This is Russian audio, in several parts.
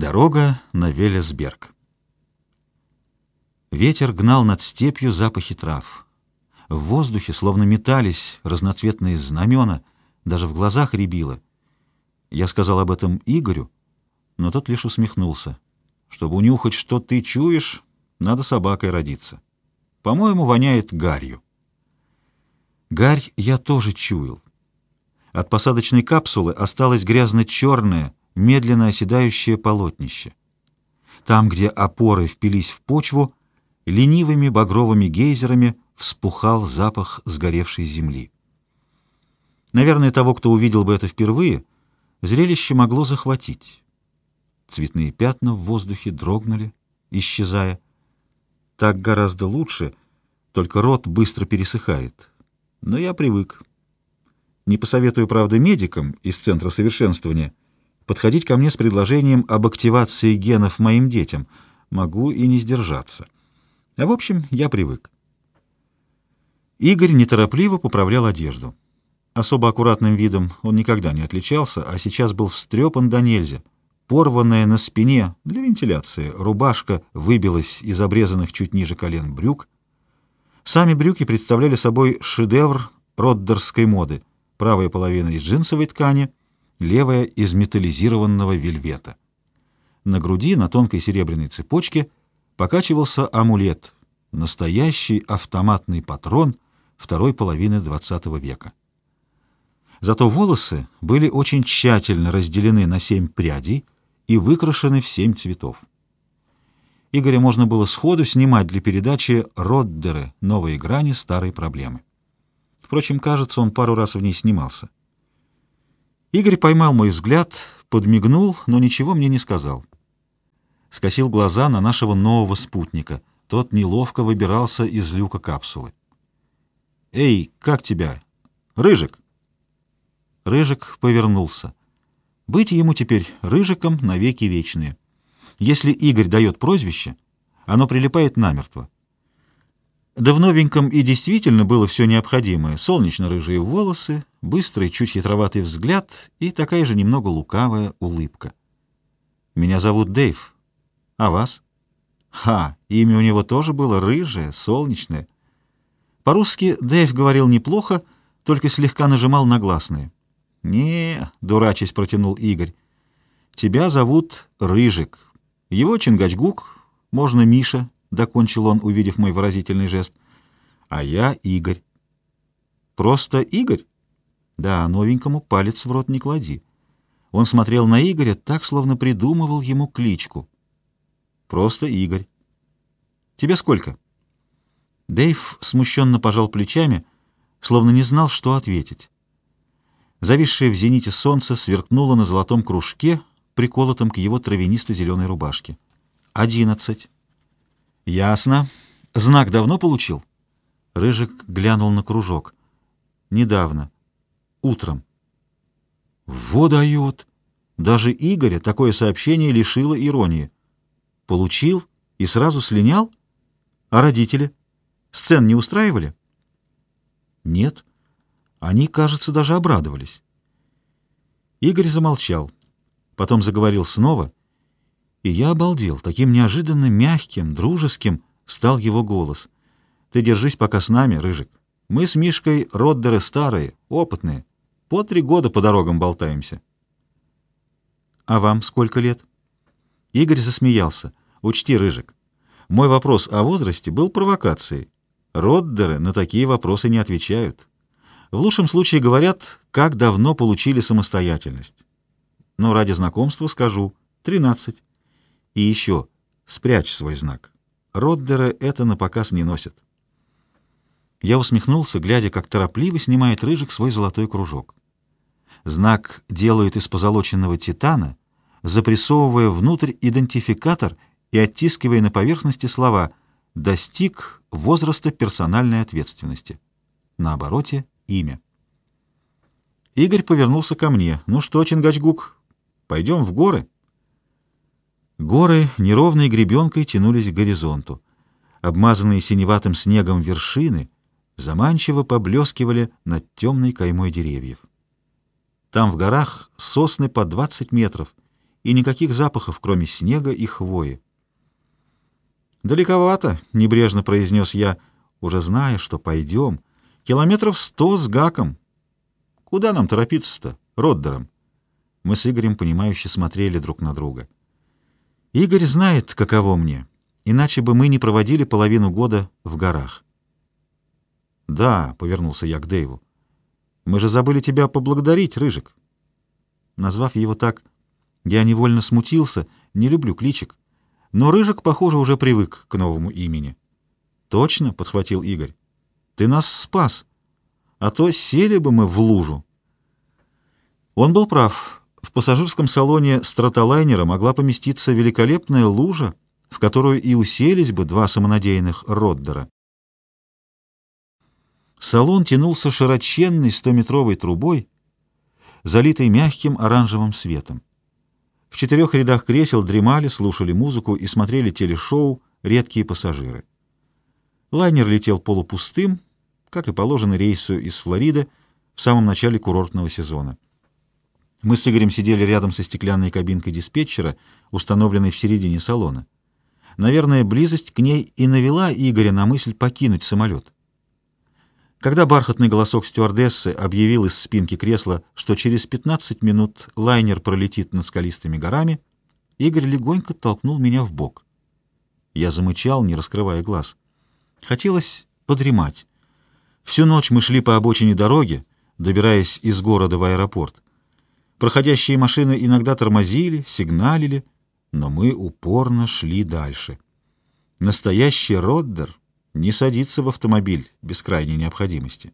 Дорога на Велесберг. Ветер гнал над степью запахи трав. В воздухе словно метались разноцветные знамена, даже в глазах рябило. Я сказал об этом Игорю, но тот лишь усмехнулся. Чтобы унюхать, что ты чуешь, надо собакой родиться. По-моему, воняет гарью. Гарь я тоже чуял. От посадочной капсулы осталось грязно-черное, медленно оседающее полотнище. Там, где опоры впились в почву, ленивыми багровыми гейзерами вспухал запах сгоревшей земли. Наверное, того, кто увидел бы это впервые, зрелище могло захватить. Цветные пятна в воздухе дрогнули, исчезая. Так гораздо лучше, только рот быстро пересыхает. Но я привык. Не посоветую, правда, медикам из Центра совершенствования подходить ко мне с предложением об активации генов моим детям. Могу и не сдержаться. А в общем, я привык. Игорь неторопливо поправлял одежду. Особо аккуратным видом он никогда не отличался, а сейчас был встрепан до нельзя. Порванная на спине для вентиляции рубашка выбилась из обрезанных чуть ниже колен брюк. Сами брюки представляли собой шедевр роддерской моды. Правая половина из джинсовой ткани, левая из металлизированного вельвета. На груди, на тонкой серебряной цепочке, покачивался амулет, настоящий автоматный патрон второй половины XX века. Зато волосы были очень тщательно разделены на 7 прядей и выкрашены в 7 цветов. Игоря можно было сходу снимать для передачи «Роддеры. Новые грани старой проблемы». Впрочем, кажется, он пару раз в ней снимался. Игорь поймал мой взгляд, подмигнул, но ничего мне не сказал. Скосил глаза на нашего нового спутника. Тот неловко выбирался из люка капсулы. «Эй, как тебя? Рыжик?» Рыжик повернулся. Быть ему теперь Рыжиком навеки вечные. Если Игорь дает прозвище, оно прилипает намертво. Да в новеньком и действительно было все необходимое. Солнечно-рыжие волосы, быстрый, чуть хитроватый взгляд и такая же немного лукавая улыбка. «Меня зовут Дэйв. А вас?» «Ха, имя у него тоже было рыжее, солнечное». По-русски Дэйв говорил неплохо, только слегка нажимал на гласные. «Не, — дурачись протянул Игорь, — тебя зовут Рыжик. Его Чингачгук, можно Миша, — докончил он, увидев мой выразительный жест. А я Игорь. Просто Игорь? Да, новенькому палец в рот не клади. Он смотрел на Игоря так, словно придумывал ему кличку. Просто Игорь. Тебе сколько? Дэйв смущенно пожал плечами, словно не знал, что ответить. Зависшее в зените солнце сверкнуло на золотом кружке, приколотом к его травянисто-зеленой рубашке. 11. Ясно. Знак давно получил? Рыжик глянул на кружок. Недавно. Утром. Во дает! Даже Игоря такое сообщение лишило иронии. Получил и сразу слинял? А родители? Сцен не устраивали? Нет. Они, кажется, даже обрадовались. Игорь замолчал. Потом заговорил снова, и я обалдел. Таким неожиданно мягким, дружеским стал его голос. «Ты держись пока с нами, Рыжик. Мы с Мишкой роддеры старые, опытные. По 3 года по дорогам болтаемся». «А вам сколько лет?» Игорь засмеялся. «Учти, Рыжик, мой вопрос о возрасте был провокацией. Роддеры на такие вопросы не отвечают. В лучшем случае говорят, как давно получили самостоятельность. Но ради знакомства скажу: 13. И еще, спрячь свой знак. Роддеры это на показ не носят». Я усмехнулся, глядя, как торопливо снимает Рыжик свой золотой кружок. Знак делают из позолоченного титана, запрессовывая внутрь идентификатор и оттискивая на поверхности слова «достиг возраста персональной ответственности». На обороте имя. Игорь повернулся ко мне. «Ну что, Чингачгук, пойдем в горы?» Горы неровной гребенкой тянулись к горизонту. Обмазанные синеватым снегом вершины заманчиво поблескивали над темной каймой деревьев. Там в горах сосны по 20 метров, и никаких запахов, кроме снега и хвои. «Далековато», — небрежно произнес я, уже зная, что пойдем. «Километров 100 с гаком. Куда нам торопиться-то, Роддером?» Мы с Игорем, понимающе смотрели друг на друга. Игорь знает, каково мне, иначе бы мы не проводили половину года в горах. «Да», — повернулся я к Дэйву, — «мы же забыли тебя поблагодарить, Рыжик». Назвав его так, я невольно смутился, не люблю кличек, но Рыжик, похоже, уже привык к новому имени. «Точно», — подхватил Игорь, — «ты нас спас, а то сели бы мы в лужу». Он был прав. В пассажирском салоне стратолайнера могла поместиться великолепная лужа, в которую и уселись бы два самонадеянных Роддера. Салон тянулся широченной 100-метровой трубой, залитой мягким оранжевым светом. В 4 рядах кресел дремали, слушали музыку и смотрели телешоу редкие пассажиры. Лайнер летел полупустым, как и положено рейсу из Флориды в самом начале курортного сезона. Мы с Игорем сидели рядом со стеклянной кабинкой диспетчера, установленной в середине салона. Наверное, близость к ней и навела Игоря на мысль покинуть самолет. Когда бархатный голосок стюардессы объявил из спинки кресла, что через 15 минут лайнер пролетит над скалистыми горами, Игорь легонько толкнул меня в бок. Я замычал, не раскрывая глаз. Хотелось подремать. Всю ночь мы шли по обочине дороги, добираясь из города в аэропорт. Проходящие машины иногда тормозили, сигналили, но мы упорно шли дальше. Настоящий Роддер не садится в автомобиль без крайней необходимости.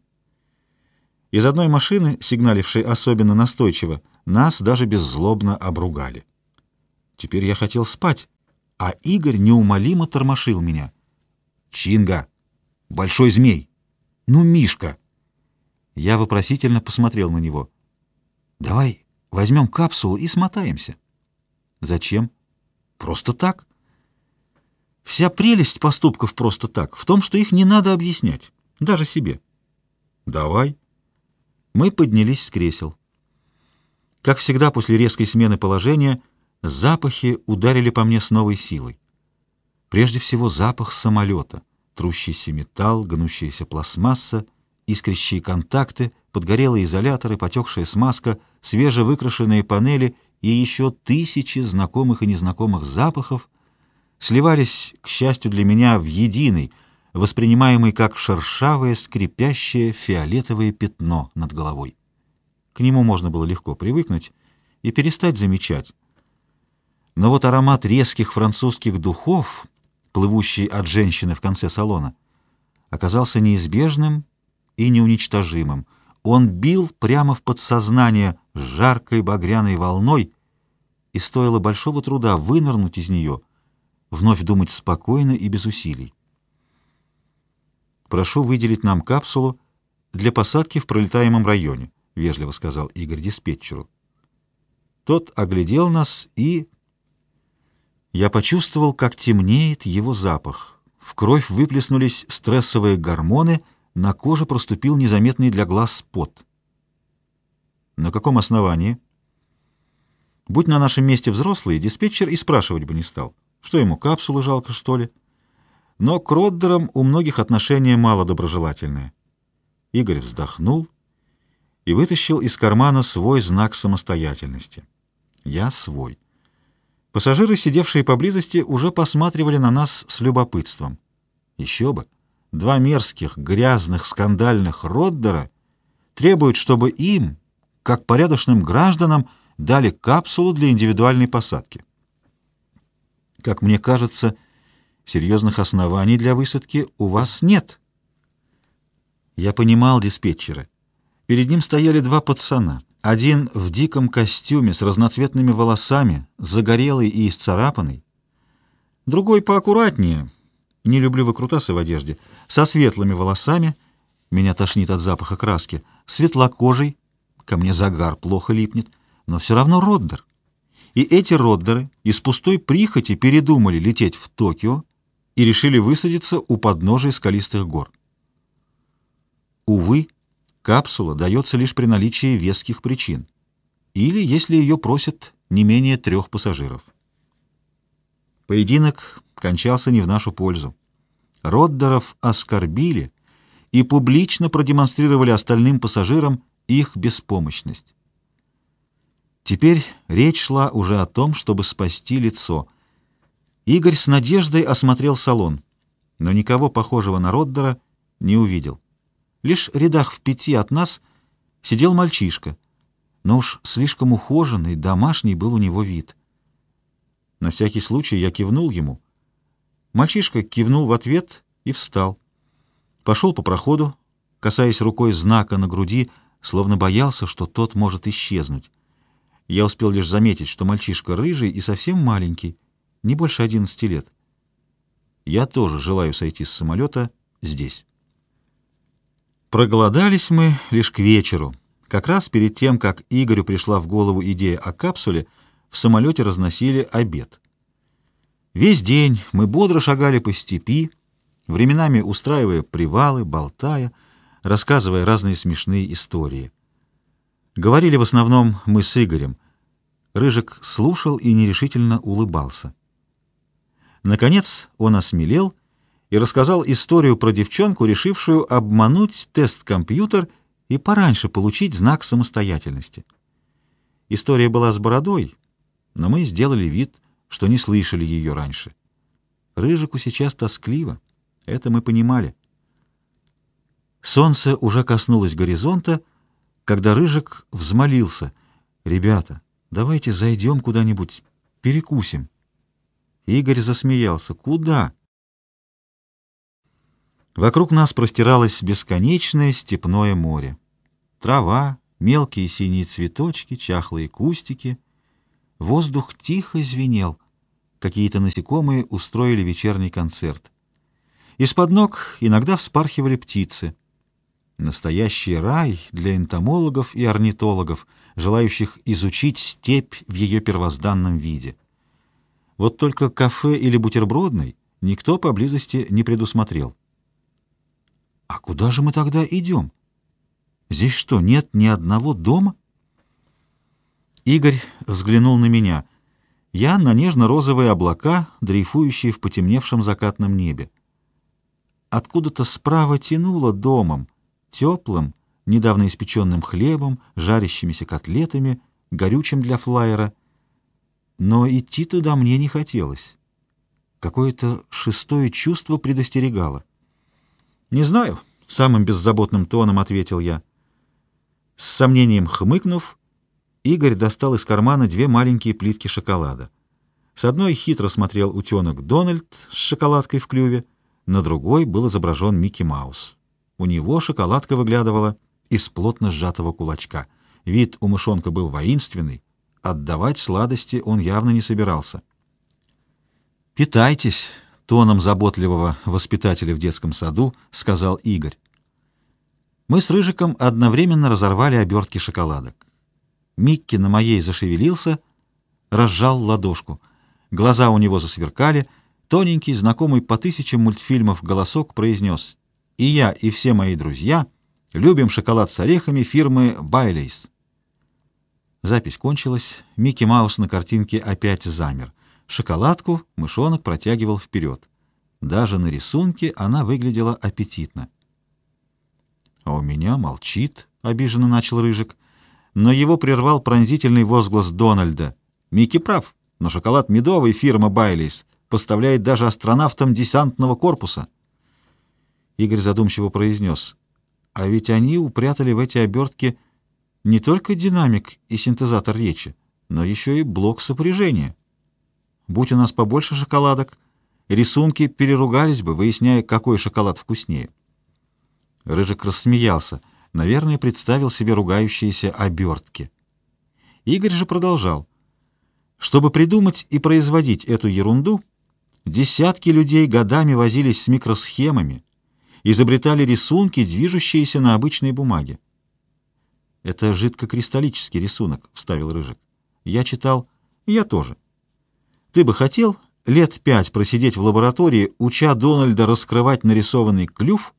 Из одной машины, сигналившей особенно настойчиво, нас даже беззлобно обругали. Теперь я хотел спать, а Игорь неумолимо тормошил меня. «Чинга! Большой змей! Ну, Мишка!» Я вопросительно посмотрел на него. «Давай возьмем капсулу и смотаемся». «Зачем?» «Просто так». Вся прелесть поступков просто так в том, что их не надо объяснять, даже себе. «Давай». Мы поднялись с кресел. Как всегда, после резкой смены положения запахи ударили по мне с новой силой. Прежде всего запах самолета, трущийся металл, гнущаяся пластмасса, искрящие контакты, подгорелые изоляторы, потекшая смазка, свежевыкрашенные панели и еще тысячи знакомых и незнакомых запахов сливались, к счастью для меня, в единый, воспринимаемый как шершавое, скрипящее фиолетовое пятно над головой. К нему можно было легко привыкнуть и перестать замечать. Но вот аромат резких французских духов, плывущий от женщины в конце салона, оказался неизбежным и неуничтожимым. Он бил прямо в подсознание жаркой багряной волной, и стоило большого труда вынырнуть из нее, вновь думать спокойно и без усилий. «Прошу выделить нам капсулу для посадки в пролетаемом районе», — вежливо сказал Игорь диспетчеру. Тот оглядел нас, и я почувствовал, как темнеет его запах. В кровь выплеснулись стрессовые гормоны, на коже проступил незаметный для глаз пот. На каком основании? Будь на нашем месте взрослые, диспетчер и спрашивать бы не стал. Что ему, капсулы жалко, что ли? Но к Роддерам у многих отношения мало доброжелательные. Игорь вздохнул и вытащил из кармана свой знак самостоятельности. Я свой. Пассажиры, сидевшие поблизости, уже посматривали на нас с любопытством. Еще бы! 2 мерзких, грязных, скандальных Роддера требуют, чтобы им, как порядочным гражданам, дали капсулу для индивидуальной посадки. Как мне кажется, серьезных оснований для высадки у вас нет. Я понимал диспетчера. Перед ним стояли 2 пацана. Один в диком костюме с разноцветными волосами, загорелый и исцарапанный. Другой поаккуратнее, не люблю выкрутасы в одежде, со светлыми волосами, меня тошнит от запаха краски, светлокожий, ко мне загар плохо липнет, но все равно Роддер. И эти Роддеры из пустой прихоти передумали лететь в Токио и решили высадиться у подножия скалистых гор. Увы, капсула дается лишь при наличии веских причин, или если ее просят не менее 3 пассажиров. Поединок кончался не в нашу пользу. Роддеров оскорбили и публично продемонстрировали остальным пассажирам их беспомощность. Теперь речь шла уже о том, чтобы спасти лицо. Игорь с надеждой осмотрел салон, но никого похожего на Роддера не увидел. Лишь в рядах в 5 от нас сидел мальчишка, но уж слишком ухоженный, домашний был у него вид. На всякий случай я кивнул ему. Мальчишка кивнул в ответ и встал. Пошел по проходу, касаясь рукой знака на груди, словно боялся, что тот может исчезнуть. Я успел лишь заметить, что мальчишка рыжий и совсем маленький, не больше 11 лет. Я тоже желаю сойти с самолета здесь. Проголодались мы лишь к вечеру. Как раз перед тем, как Игорю пришла в голову идея о капсуле, в самолете разносили обед. Весь день мы бодро шагали по степи, временами устраивая привалы, болтая, рассказывая разные смешные истории. Говорили в основном мы с Игорем. Рыжик слушал и нерешительно улыбался. Наконец он осмелел и рассказал историю про девчонку, решившую обмануть тест-компьютер и пораньше получить знак самостоятельности. История была с бородой, но мы сделали вид, что не слышали ее раньше. Рыжику сейчас тоскливо, это мы понимали. Солнце уже коснулось горизонта, когда Рыжик взмолился: «Ребята, давайте зайдем куда-нибудь, перекусим». Игорь засмеялся. «Куда?» Вокруг нас простиралось бесконечное степное море. Трава, мелкие синие цветочки, чахлые кустики. Воздух тихо звенел. Какие-то насекомые устроили вечерний концерт. Из-под ног иногда вспархивали птицы. Настоящий рай для энтомологов и орнитологов, желающих изучить степь в ее первозданном виде. Вот только кафе или бутербродной никто поблизости не предусмотрел. А куда же мы тогда идем? Здесь что, нет ни одного дома? Игорь взглянул на меня. Я на нежно-розовые облака, дрейфующие в потемневшем закатном небе. Откуда-то справа тянуло домом, теплым, недавно испеченным хлебом, жарящимися котлетами, горючим для флайера. Но идти туда мне не хотелось. Какое-то шестое чувство предостерегало. «Не знаю», — самым беззаботным тоном ответил я. С сомнением хмыкнув, Игорь достал из кармана 2 маленькие плитки шоколада. С одной хитро смотрел утенок Дональд с шоколадкой в клюве, на другой был изображен Микки Маус. У него шоколадка выглядывала из плотно сжатого кулачка. Вид у мышонка был воинственный, отдавать сладости он явно не собирался. «Питайтесь», — тоном заботливого воспитателя в детском саду сказал Игорь. Мы с Рыжиком одновременно разорвали обертки шоколадок. Микки на моей зашевелился, разжал ладошку. Глаза у него засверкали, тоненький, знакомый по 1000 мультфильмов голосок произнес: «И я, и все мои друзья любим шоколад с орехами фирмы Байлейс». Запись кончилась, Микки Маус на картинке опять замер. Шоколадку мышонок протягивал вперед. Даже на рисунке она выглядела аппетитно. «А у меня молчит», — обиженно начал Рыжик. Но его прервал пронзительный возглас Дональда. «Микки прав, но шоколад медовый фирма Байлейс поставляет даже астронавтам десантного корпуса». Игорь задумчиво произнес: «А ведь они упрятали в эти обертки не только динамик и синтезатор речи, но еще и блок сопряжения. Будь у нас побольше шоколадок, рисунки переругались бы, выясняя, какой шоколад вкуснее». Рыжик рассмеялся. Наверное, представил себе ругающиеся обертки. Игорь же продолжал. Чтобы придумать и производить эту ерунду, десятки людей годами возились с микросхемами, изобретали рисунки, движущиеся на обычной бумаге. «Это жидкокристаллический рисунок», — вставил Рыжик. «Я читал, я тоже. Ты бы хотел лет 5 просидеть в лаборатории, уча Дональда раскрывать нарисованный клюв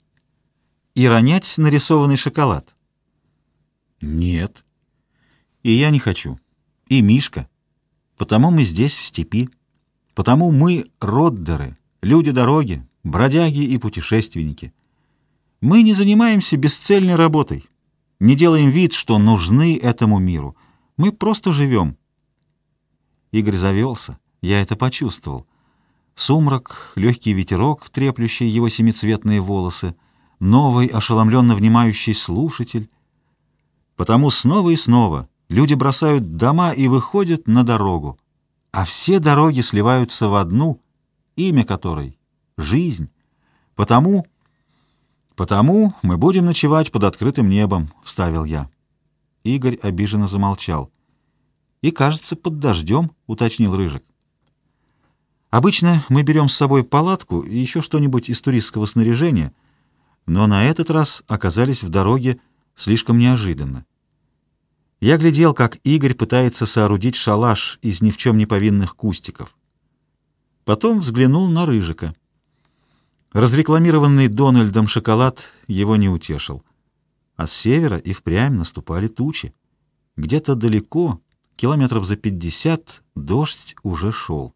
и ронять нарисованный шоколад?» «Нет». «И я не хочу. И Мишка. Потому мы здесь, в степи. Потому мы роддеры, люди дороги, бродяги и путешественники. Мы не занимаемся бесцельной работой, не делаем вид, что нужны этому миру. Мы просто живем. Игорь завелся, я это почувствовал. Сумрак, легкий ветерок, треплющий его семицветные волосы, новый ошеломленно внимающий слушатель. Потому снова и снова люди бросают дома и выходят на дорогу, а все дороги сливаются в одну, имя которой — жизнь. Потому мы будем ночевать под открытым небом, — вставил я. Игорь обиженно замолчал. И, кажется, под дождем, — уточнил Рыжик. Обычно мы берем с собой палатку и еще что-нибудь из туристского снаряжения, но на этот раз оказались в дороге слишком неожиданно. Я глядел, как Игорь пытается соорудить шалаш из ни в чем не повинных кустиков. Потом взглянул на Рыжика. Разрекламированный Дональдом шоколад его не утешил. А с севера и впрямь наступали тучи. Где-то далеко, километров за 50, дождь уже шел.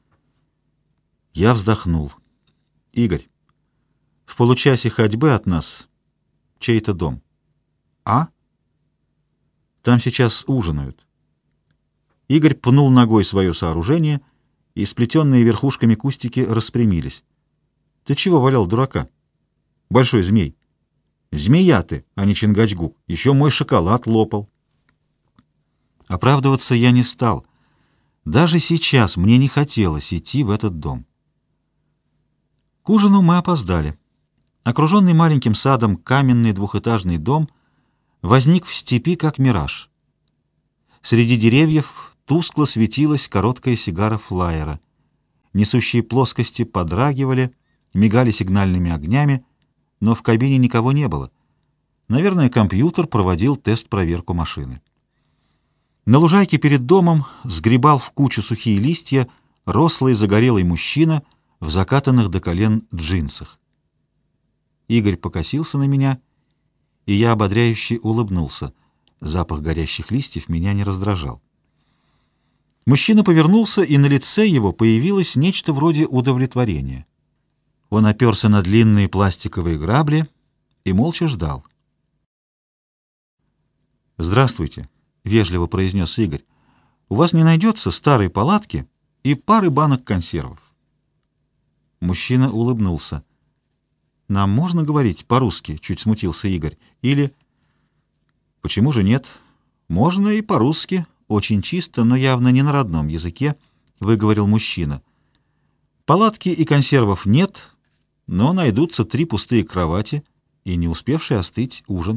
Я вздохнул. Игорь, в получасе ходьбы от нас чей-то дом. А? Там сейчас ужинают. Игорь пнул ногой свое сооружение, и сплетенные верхушками кустики распрямились. Ты чего валял дурака? Большой змей. Змея ты, а не Чингачгук. Еще мой шоколад лопал. Оправдываться я не стал. Даже сейчас мне не хотелось идти в этот дом. К ужину мы опоздали. Окруженный маленьким садом каменный двухэтажный дом возник в степи, как мираж. Среди деревьев тускло светилась короткая сигара флаера. Несущие плоскости подрагивали, мигали сигнальными огнями, но в кабине никого не было. Наверное, компьютер проводил тест-проверку машины. На лужайке перед домом сгребал в кучу сухие листья рослый загорелый мужчина в закатанных до колен джинсах. Игорь покосился на меня, и я ободряюще улыбнулся. Запах горящих листьев меня не раздражал. Мужчина повернулся, и на лице его появилось нечто вроде удовлетворения. Он оперся на длинные пластиковые грабли и молча ждал. «Здравствуйте», — вежливо произнес Игорь. «У вас не найдется старой палатки и пары банок консервов?» Мужчина улыбнулся. «Нам можно говорить по-русски?» — чуть смутился Игорь. «Или...» «Почему же нет? Можно и по-русски, очень чисто, но явно не на родном языке», — выговорил мужчина. «Палатки и консервов нет, но найдутся 3 пустые кровати и не успевший остыть ужин».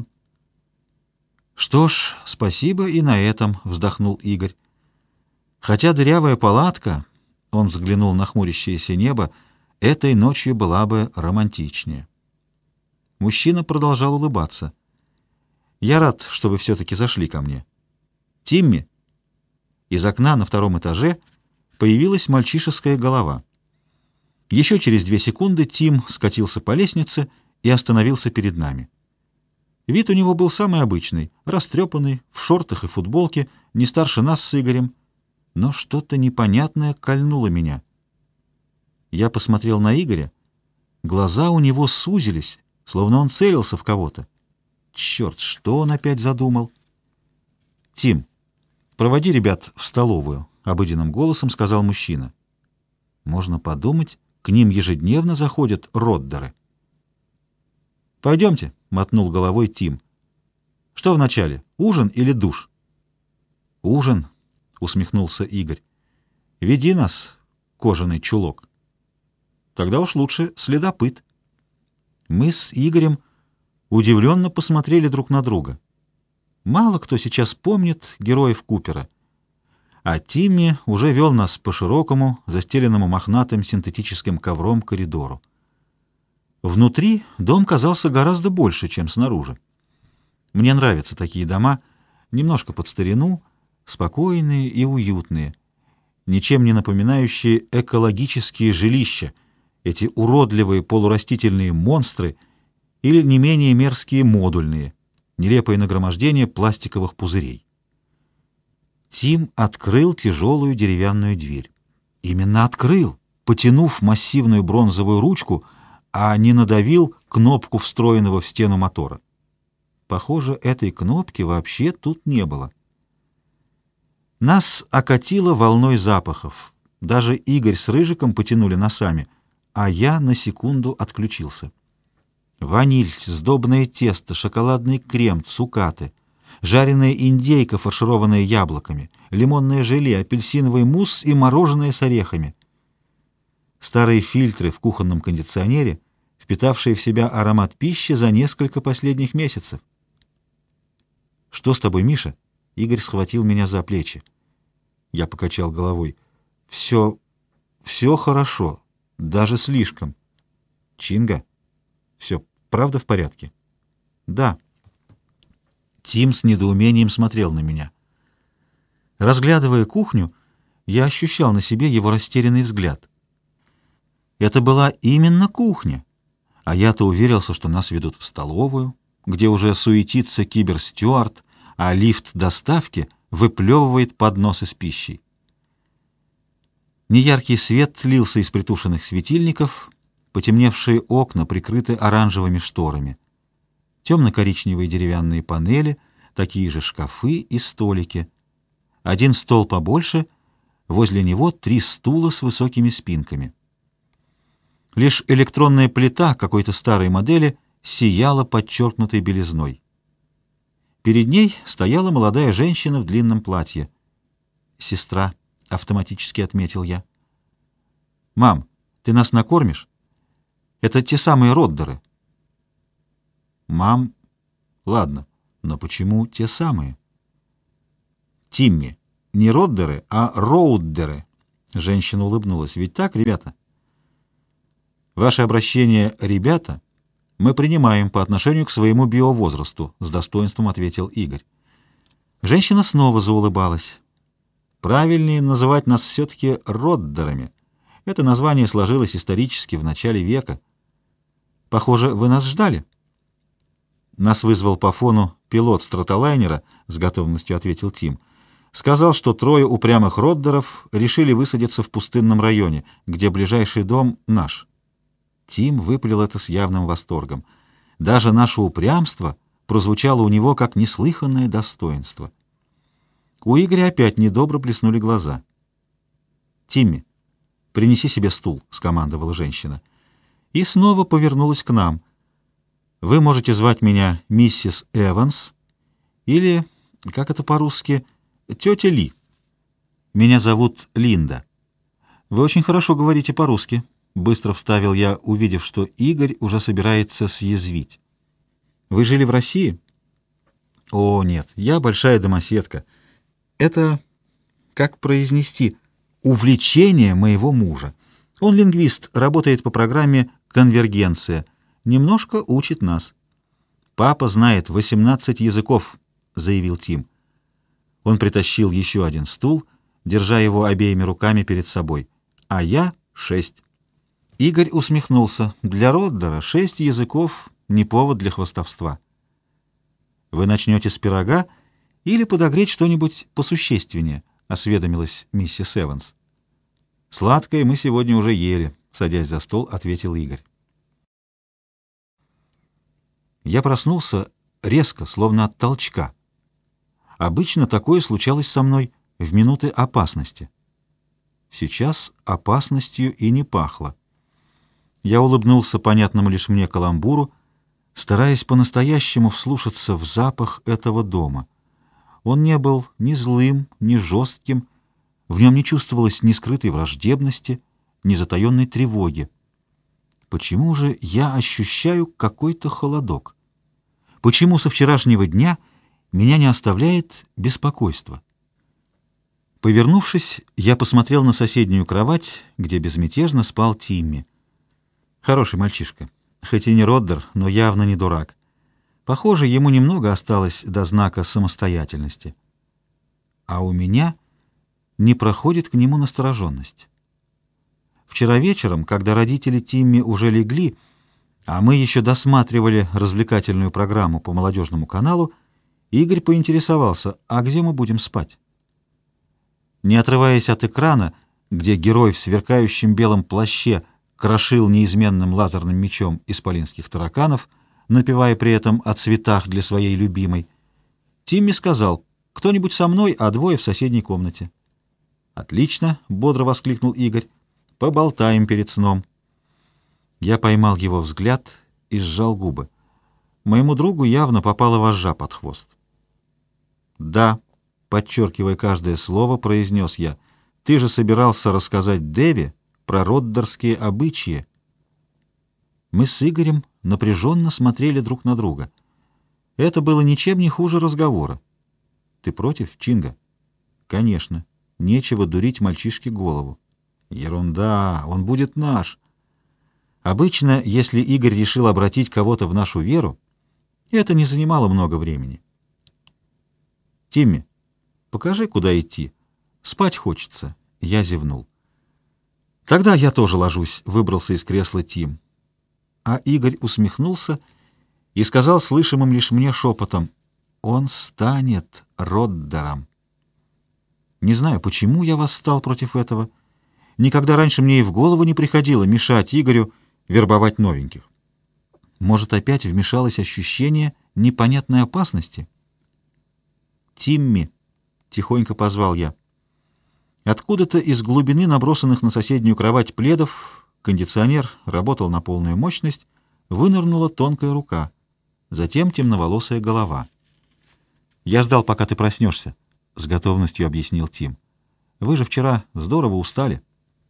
«Что ж, спасибо и на этом», — вздохнул Игорь. «Хотя дырявая палатка...» — он взглянул на хмурящееся небо, — «этой ночью была бы романтичнее». Мужчина продолжал улыбаться. «Я рад, что вы все-таки зашли ко мне. Тимми!» Из окна на 2-м этаже появилась мальчишеская голова. Еще через 2 секунды Тим скатился по лестнице и остановился перед нами. Вид у него был самый обычный, растрепанный, в шортах и футболке, не старше нас с Игорем, но что-то непонятное кольнуло меня. Я посмотрел на Игоря, глаза у него сузились, словно он целился в кого-то. Черт, что он опять задумал? «Тим, проводи ребят в столовую», — обыденным голосом сказал мужчина. Можно подумать, к ним ежедневно заходят роддеры. «Пойдемте», — мотнул головой Тим. «Что вначале, ужин или душ?» «Ужин», — усмехнулся Игорь. «Веди нас, кожаный чулок». «Тогда уж лучше следопыт». Мы с Игорем удивленно посмотрели друг на друга. Мало кто сейчас помнит героев Купера. А Тимми уже вел нас по широкому, застеленному мохнатым синтетическим ковром коридору. Внутри дом казался гораздо больше, чем снаружи. Мне нравятся такие дома, немножко под старину, спокойные и уютные, ничем не напоминающие экологические жилища, эти уродливые полурастительные монстры или не менее мерзкие модульные, нелепое нагромождение пластиковых пузырей. Тим открыл тяжелую деревянную дверь. Именно открыл, потянув массивную бронзовую ручку, а не надавил кнопку встроенного в стену мотора. Похоже, этой кнопки вообще тут не было. Нас окатило волной запахов. Даже Игорь с Рыжиком потянули носами, а я на секунду отключился. Ваниль, сдобное тесто, шоколадный крем, цукаты, жареная индейка, фаршированная яблоками, лимонное желе, апельсиновый мусс и мороженое с орехами. Старые фильтры в кухонном кондиционере, впитавшие в себя аромат пищи за несколько последних месяцев. «Что с тобой, Миша?» Игорь схватил меня за плечи. Я покачал головой. «Все хорошо, даже слишком. Чинга, все правда в порядке?» «Да». Тим с недоумением смотрел на меня. Разглядывая кухню, я ощущал на себе его растерянный взгляд. Это была именно кухня, а я-то уверился, что нас ведут в столовую, где уже суетится киберстюард, а лифт доставки выплевывает подносы с пищей. Неяркий свет лился из притушенных светильников, потемневшие окна прикрыты оранжевыми шторами. Темно-коричневые деревянные панели, такие же шкафы и столики. Один стол побольше, возле него 3 стула с высокими спинками. Лишь электронная плита какой-то старой модели сияла подчеркнутой белизной. Перед ней стояла молодая женщина в длинном платье. «Сестра», — автоматически отметил я. «Мам, ты нас накормишь? Это те самые Роддеры». «Мам, ладно, но почему те самые?» «Тимми, не Роддеры, а Роуддеры». Женщина улыбнулась. «Ведь так, ребята?» «Ваше обращение «ребята» мы принимаем по отношению к своему биовозрасту», — с достоинством ответил Игорь. Женщина снова заулыбалась. «Правильнее называть нас все-таки Роддерами. Это название сложилось исторически в начале века. Похоже, вы нас ждали?» «Нас вызвал по фону пилот стратолайнера», — с готовностью ответил Тим. «Сказал, что 3 упрямых Роддеров решили высадиться в пустынном районе, где ближайший дом наш». Тим выпалил это с явным восторгом. Даже наше упрямство прозвучало у него как неслыханное достоинство. У Игоря опять недобро блеснули глаза. «Тимми, принеси себе стул», — скомандовала женщина. И снова повернулась к нам. «Вы можете звать меня миссис Эванс или, как это по-русски, тетя Ли. Меня зовут Линда. Вы очень хорошо говорите по-русски», — быстро вставил я, увидев, что Игорь уже собирается съязвить. «Вы жили в России?» «О, нет, я большая домоседка. Это, как произнести, увлечение моего мужа. Он лингвист, работает по программе «Конвергенция». Немножко учит нас». «Папа знает 18 языков», — заявил Тим. Он притащил еще один стул, держа его обеими руками перед собой. «А я 6». Игорь усмехнулся. «Для Роддера 6 языков — не повод для хвастовства». «Вы начнете с пирога или подогреть что-нибудь посущественнее?» — осведомилась миссис Эванс. «Сладкое мы сегодня уже ели», — садясь за стол, ответил Игорь. Я проснулся резко, словно от толчка. Обычно такое случалось со мной в минуты опасности. Сейчас опасностью и не пахло. Я улыбнулся понятному лишь мне каламбуру, стараясь по-настоящему вслушаться в запах этого дома. Он не был ни злым, ни жестким, в нем не чувствовалось ни скрытой враждебности, ни затаенной тревоги. Почему же я ощущаю какой-то холодок? Почему со вчерашнего дня меня не оставляет беспокойство? Повернувшись, я посмотрел на соседнюю кровать, где безмятежно спал Тимми. Хороший мальчишка, хоть и не Роддер, но явно не дурак. Похоже, ему немного осталось до знака самостоятельности. А у меня не проходит к нему настороженность. Вчера вечером, когда родители Тимми уже легли, а мы еще досматривали развлекательную программу по молодежному каналу, Игорь поинтересовался, а где мы будем спать? Не отрываясь от экрана, где герой в сверкающем белом плаще крошил неизменным лазерным мечом исполинских тараканов, напевая при этом о цветах для своей любимой, Тимми сказал: «Кто-нибудь со мной, а двое в соседней комнате». «Отлично!» — бодро воскликнул Игорь. «Поболтаем перед сном». Я поймал его взгляд и сжал губы. Моему другу явно попала вожжа под хвост. «Да», — подчеркивая каждое слово, произнес я, — «ты же собирался рассказать Деве про роддерские обычаи». Мы с Игорем напряженно смотрели друг на друга. Это было ничем не хуже разговора. «Ты против, Чинга?» «Конечно. Нечего дурить мальчишке голову». «Ерунда, он будет наш». Обычно, если Игорь решил обратить кого-то в нашу веру, это не занимало много времени. «Тимми, покажи, куда идти. Спать хочется». Я зевнул. «Тогда я тоже ложусь», — выбрался из кресла Тим. А Игорь усмехнулся и сказал слышимым лишь мне шепотом: «Он станет Роддером». Не знаю, почему я восстал против этого. Никогда раньше мне и в голову не приходило мешать Игорю вербовать новеньких. Может, опять вмешалось ощущение непонятной опасности? «Тимми», — тихонько позвал я. Откуда-то из глубины набросанных на соседнюю кровать пледов, кондиционер работал на полную мощность, вынырнула тонкая рука, затем темноволосая голова. «Я ждал, пока ты проснешься», — с готовностью объяснил Тим. «Вы же вчера здорово устали».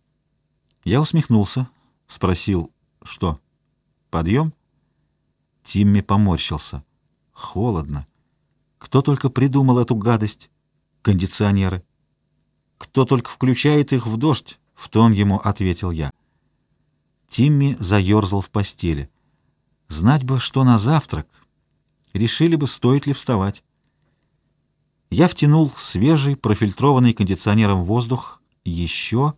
Я усмехнулся, спросил: «Что, подъем?» Тимми поморщился. «Холодно. Кто только придумал эту гадость? Кондиционеры. Кто только включает их в дождь?» — в тон ему ответил я. Тимми заерзал в постели. Знать бы, что на завтрак. Решили бы, стоит ли вставать. Я втянул свежий, профильтрованный кондиционером воздух. Еще.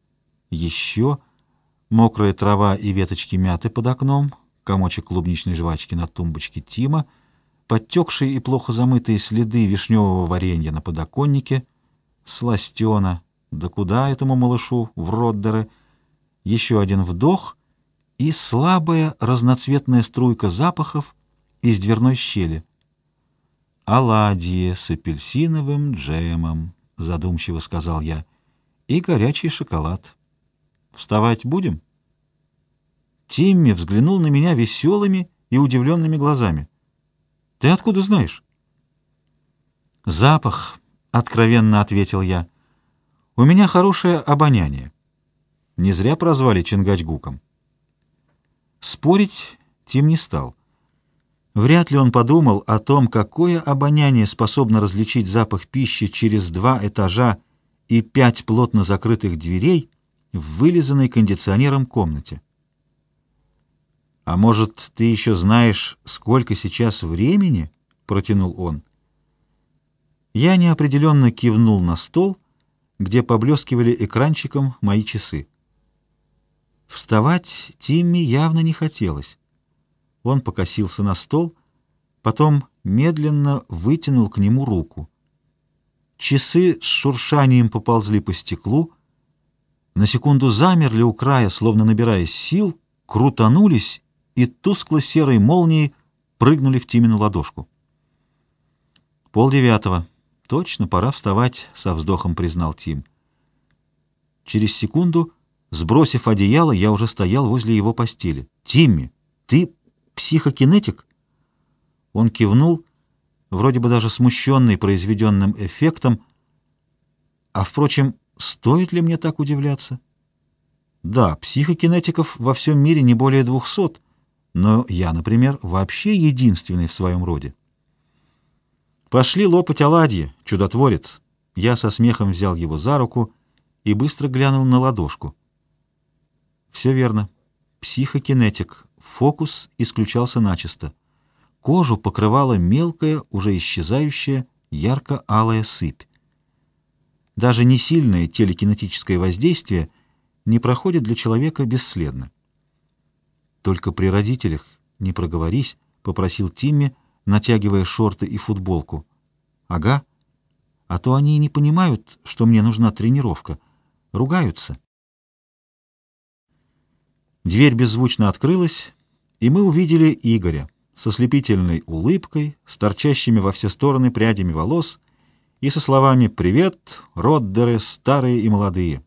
Мокрая трава и веточки мяты под окном, комочек клубничной жвачки на тумбочке Тима, подтекшие и плохо замытые следы вишневого варенья на подоконнике, сластена. Да куда этому малышу в Роддеры? Еще один вдох и слабая разноцветная струйка запахов из дверной щели. «Оладьи с апельсиновым джемом», — задумчиво сказал я, — «и горячий шоколад. Вставать будем?» Тимми взглянул на меня веселыми и удивленными глазами. «Ты откуда знаешь?» «Запах», — откровенно ответил я. «У меня хорошее обоняние. Не зря прозвали Чингачгуком». Спорить Тим не стал. Вряд ли он подумал о том, какое обоняние способно различить запах пищи через 2 этажа и 5 плотно закрытых дверей в вылизанной кондиционером комнате. «А может, ты еще знаешь, сколько сейчас времени?» — протянул он. Я неопределенно кивнул на стол, где поблескивали экранчиком мои часы. Вставать Тимми явно не хотелось. Он покосился на стол, потом медленно вытянул к нему руку. Часы с шуршанием поползли по стеклу, на секунду замерли у края, словно набираясь сил, крутанулись и тускло-серой молнией прыгнули в Тимину ладошку. 8:30. Точно, пора вставать, со вздохом признал Тим. Через секунду, сбросив одеяло, я уже стоял возле его постели. «Тимми, ты психокинетик?» Он кивнул, вроде бы даже смущенный произведенным эффектом. А, впрочем, стоит ли мне так удивляться? Да, психокинетиков во всем мире не более 200, но я, например, вообще единственный в своем роде. «Пошли лопать оладьи, чудотворец!» Я со смехом взял его за руку и быстро глянул на ладошку. Все верно. Психокинетик. Фокус исключался начисто. Кожу покрывала мелкая, уже исчезающая, ярко-алая сыпь. Даже несильное телекинетическое воздействие не проходит для человека бесследно. «Только при родителях не проговорись», — попросил Тимми, натягивая шорты и футболку. «Ага. а то они не понимают, что мне нужна тренировка. Ругаются. Дверь беззвучно открылась, и мы увидели Игоря со слепительной улыбкой, с торчащими во все стороны прядями волос и со словами «Привет, Роддеры, старые и молодые».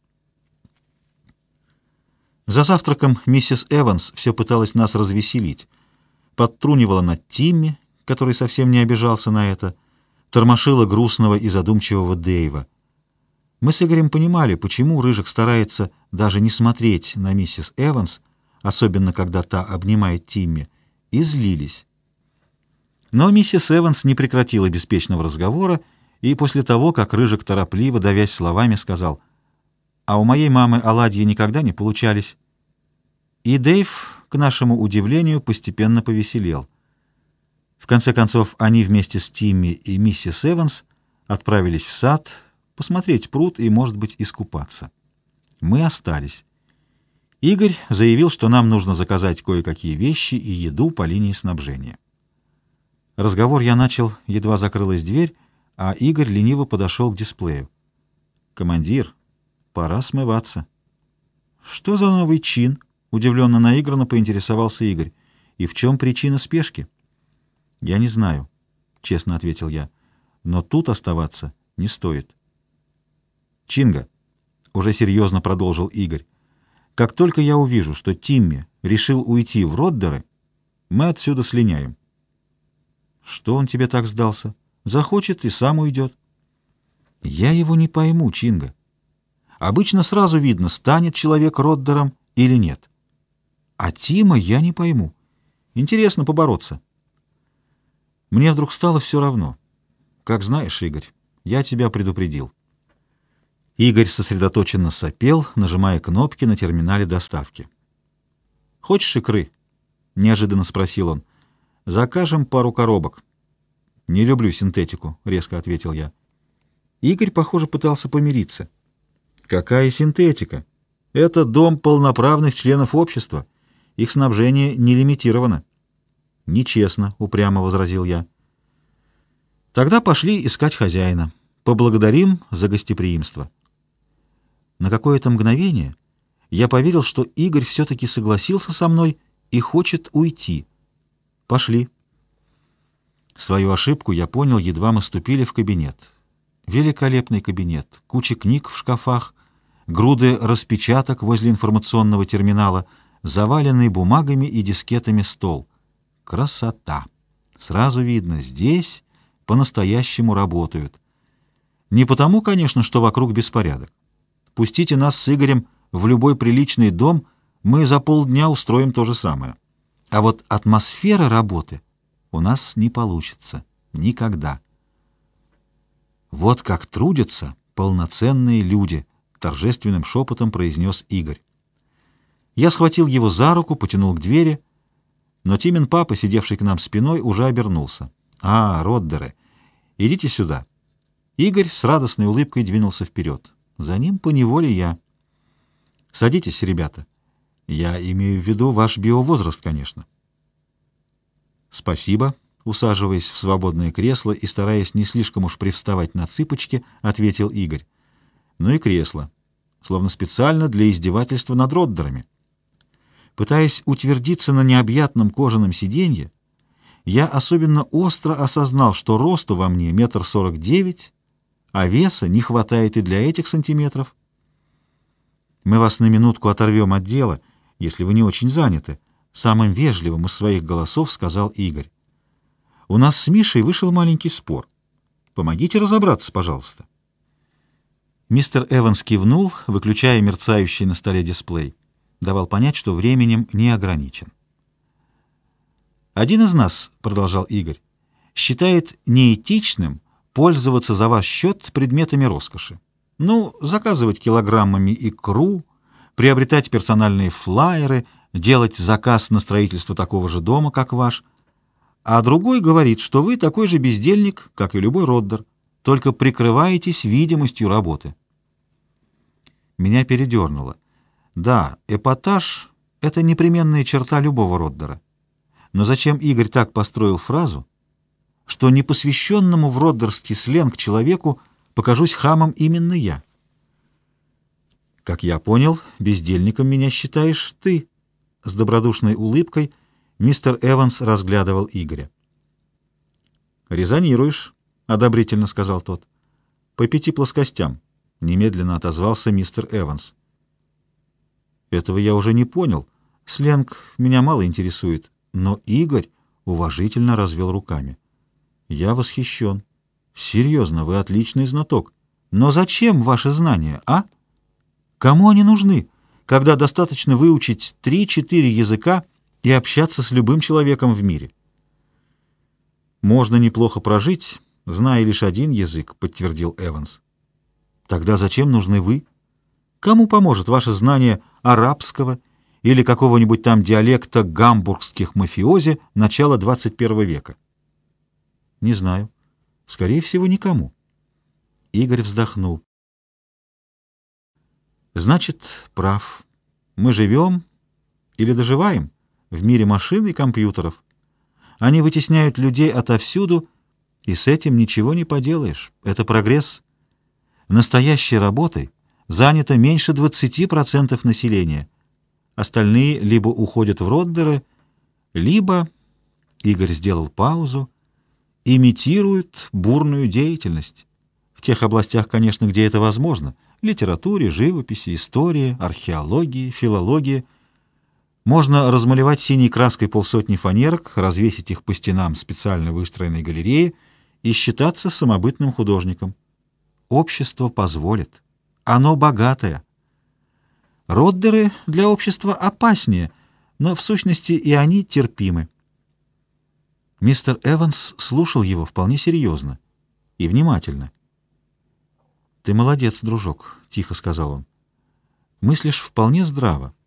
За завтраком миссис Эванс все пыталась нас развеселить. Подтрунивала над Тимми, который совсем не обижался на это, тормошила грустного и задумчивого Дэйва. Мы с Игорем понимали, почему Рыжик старается даже не смотреть на миссис Эванс, особенно когда та обнимает Тимми, и злились. Но миссис Эванс не прекратила беспечного разговора, и после того, как Рыжик торопливо, давясь словами, сказал: «А у моей мамы оладьи никогда не получались». И Дэйв, к нашему удивлению, постепенно повеселел. В конце концов, они вместе с Тимми и миссис Эванс отправились в сад посмотреть пруд и, может быть, искупаться. Мы остались. Игорь заявил, что нам нужно заказать кое-какие вещи и еду по линии снабжения. Разговор я начал, едва закрылась дверь, а Игорь лениво подошел к дисплею. «Командир, пора смываться». «Что за новый чин?» — удивленно наигранно поинтересовался Игорь. «И в чем причина спешки?» «Я не знаю», — честно ответил я. «Но тут оставаться не стоит». «Чинга», — уже серьезно продолжил Игорь, — «как только я увижу, что Тимми решил уйти в Роддеры, мы отсюда слиняем». «Что он тебе так сдался? Захочет и сам уйдет». «Я его не пойму, Чинга. Обычно сразу видно, станет человек Роддером или нет. А Тима я не пойму. Интересно побороться». Мне вдруг стало все равно. «Как знаешь, Игорь, я тебя предупредил». Игорь сосредоточенно сопел, нажимая кнопки на терминале доставки. «Хочешь икры?» — неожиданно спросил он. «Закажем пару коробок». «Не люблю синтетику», — резко ответил я. Игорь, похоже, пытался помириться. «Какая синтетика? Это дом полноправных членов общества. Их снабжение не лимитировано». «Нечестно», — упрямо возразил я. «Тогда пошли искать хозяина. Поблагодарим за гостеприимство». На какое-то мгновение я поверил, что Игорь все-таки согласился со мной и хочет уйти. «Пошли». Свою ошибку я понял, едва мы ступили в кабинет. Великолепный кабинет, куча книг в шкафах, груды распечаток возле информационного терминала, заваленный бумагами и дискетами стол. Красота! Сразу видно, здесь по-настоящему работают. Не потому, конечно, что вокруг беспорядок. Пустите нас с Игорем в любой приличный дом, мы за полдня устроим то же самое. А вот атмосфера работы у нас не получится. Никогда. «Вот как трудятся полноценные люди», — торжественным шепотом произнес Игорь. Я схватил его за руку, потянул к двери, но Тимин папа, сидевший к нам спиной, уже обернулся. «А, Роддеры, идите сюда». Игорь с радостной улыбкой двинулся вперед. За ним поневоле я. «Садитесь, ребята. Я имею в виду ваш биовозраст, конечно». «Спасибо», — усаживаясь в свободное кресло и стараясь не слишком уж привставать на цыпочки, ответил Игорь. «Ну и кресло, словно специально для издевательства над Роддерами». Пытаясь утвердиться на необъятном кожаном сиденье, я особенно остро осознал, что росту во мне 1,49 м, а веса не хватает и для этих сантиметров. «Мы вас на минутку оторвем от дела, если вы не очень заняты», — самым вежливым из своих голосов сказал Игорь. «У нас с Мишей вышел маленький спор. Помогите разобраться, пожалуйста». Мистер Эванс кивнул, выключая мерцающий на столе дисплей. Давал понять, что временем не ограничен. «Один из нас, — продолжал Игорь, — считает неэтичным пользоваться за ваш счет предметами роскоши. Ну, заказывать килограммами икру, приобретать персональные флаеры, делать заказ на строительство такого же дома, как ваш. А другой говорит, что вы такой же бездельник, как и любой Роддер, только прикрываетесь видимостью работы». Меня передернуло. Да, эпатаж — это непременная черта любого Роддера. Но зачем Игорь так построил фразу, что непосвященному в роддерский сленг человеку покажусь хамом именно я. Как я понял, бездельником меня считаешь ты. С добродушной улыбкой мистер Эванс разглядывал Игоря. «Резонируешь», — одобрительно сказал тот. «По 5 плоскостям», — немедленно отозвался мистер Эванс. «Этого я уже не понял. Сленг меня мало интересует». Но Игорь уважительно развел руками. «Я восхищен. Серьезно, вы отличный знаток. Но зачем ваши знания, а? Кому они нужны, когда достаточно выучить 3-4 языка и общаться с любым человеком в мире?» «Можно неплохо прожить, зная лишь один язык», — подтвердил Эванс. «Тогда зачем нужны вы? Кому поможет ваше знание арабского или какого-нибудь там диалекта гамбургских мафиози начала 21 века?» «Не знаю. Скорее всего, никому». Игорь вздохнул. «Значит, прав. Мы живем или доживаем в мире машин и компьютеров. Они вытесняют людей отовсюду, и с этим ничего не поделаешь. Это прогресс. Настоящей работой занято меньше 20% населения. Остальные либо уходят в роддеры, либо, Игорь сделал паузу, имитируют бурную деятельность. В тех областях, конечно, где это возможно. Литературе, живописи, истории, археологии, филологии. Можно размалевать синей краской полсотни фанерок, развесить их по стенам специально выстроенной галереи и считаться самобытным художником. Общество позволит. Оно богатое. Роддеры для общества опаснее, но в сущности и они терпимы. Мистер Эванс слушал его вполне серьезно и внимательно. «Ты молодец, дружок», — тихо сказал он. «Мыслишь вполне здраво.